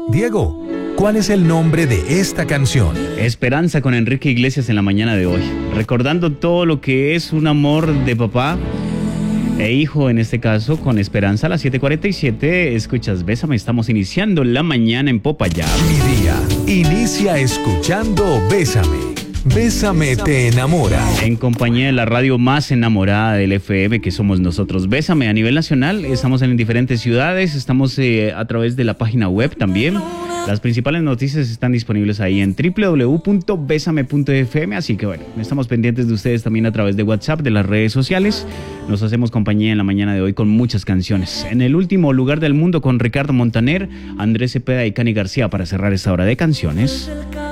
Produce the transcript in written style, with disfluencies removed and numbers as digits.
Diego, ¿cuál es el nombre de esta canción? Esperanza con Enrique Iglesias en la mañana de hoy. Recordando todo lo que es un amor de papá e hijo, en este caso, con Esperanza a las 7:47. Escuchas Bésame, estamos iniciando la mañana en Popayán. Mi día inicia escuchando Bésame. Bésame te enamora. En compañía de la radio más enamorada del FM, que somos nosotros. Bésame a nivel nacional, estamos en diferentes ciudades, estamos a través de la página web también. Las principales noticias están disponibles ahí en www.besame.fm, así que bueno, estamos pendientes de ustedes también a través de WhatsApp, de las redes sociales. Nos hacemos compañía en la mañana de hoy con muchas canciones. En el último lugar del mundo con Ricardo Montaner, Andrés Cepeda y Cani García para cerrar esta hora de canciones.